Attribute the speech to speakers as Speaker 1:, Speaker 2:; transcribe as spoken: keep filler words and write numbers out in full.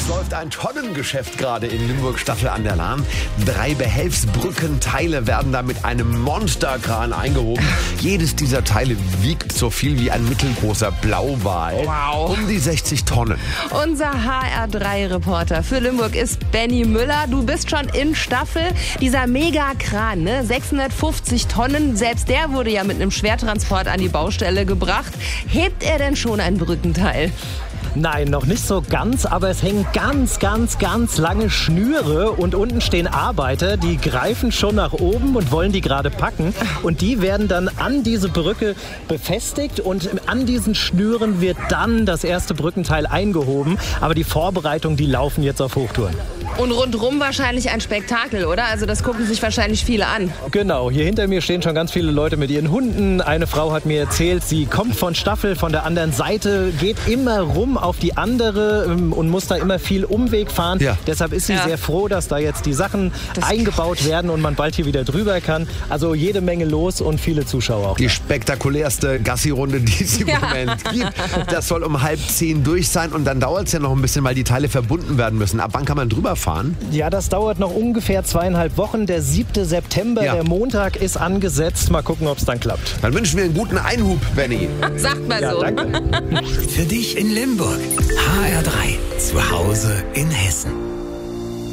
Speaker 1: läuft ein Tonnengeschäft gerade in Limburg-Staffel an der Lahn. Drei Behelfsbrückenteile werden da mit einem Monsterkran eingehoben. Jedes dieser Teile wiegt so viel wie ein mittelgroßer Blauwal.
Speaker 2: Wow.
Speaker 1: Um die sechzig Tonnen.
Speaker 2: Unser H R drei Reporter für Limburg ist Benny Müller. Du bist schon in Staffel. Dieser Megakran, ne? sechshundertfünfzig Tonnen, selbst der wurde ja mit einem Schwertransport an die Baustelle gebracht. Hebt er denn schon ein Brückenteil?
Speaker 3: Nein, noch nicht so ganz, aber es hängen ganz, ganz, ganz lange Schnüre und unten stehen Arbeiter, die greifen schon nach oben und wollen die gerade packen und die werden dann an diese Brücke befestigt und an diesen Schnüren wird dann das erste Brückenteil eingehoben, aber die Vorbereitungen, die laufen jetzt auf Hochtouren.
Speaker 2: Und rundrum wahrscheinlich ein Spektakel, oder? Also das gucken sich wahrscheinlich viele an.
Speaker 3: Genau, hier hinter mir stehen schon ganz viele Leute mit ihren Hunden. Eine Frau hat mir erzählt, sie kommt von Staffel, von der anderen Seite, geht immer rum auf die andere und muss da immer viel Umweg fahren. Ja. Deshalb ist sie ja. sehr froh, dass da jetzt die Sachen das eingebaut werden und man bald hier wieder drüber kann. Also jede Menge los und viele Zuschauer auch.
Speaker 1: Die spektakulärste Gassi-Runde, die es im ja. Moment gibt. Das soll um halb zehn durch sein und dann dauert es ja noch ein bisschen, weil die Teile verbunden werden müssen. Ab wann kann man drüber fahren?
Speaker 3: Ja, das dauert noch ungefähr zweieinhalb Wochen. Der siebte September, ja. der Montag, ist angesetzt. Mal gucken, ob es dann klappt.
Speaker 1: Dann wünschen wir einen guten Einhub, Benny.
Speaker 2: Sagt mal
Speaker 3: ja,
Speaker 2: so.
Speaker 3: Danke.
Speaker 4: Für dich in Limburg. H R drei. Zu Hause in Hessen.